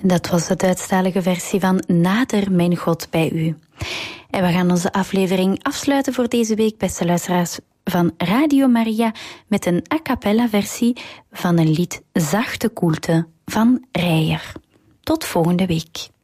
Dat was de Duitsstalige versie van Nader mijn God bij u. En we gaan onze aflevering afsluiten voor deze week, beste luisteraars van Radio Maria, met een a cappella versie van een lied Zachte Koelte van Reijer. Tot volgende week.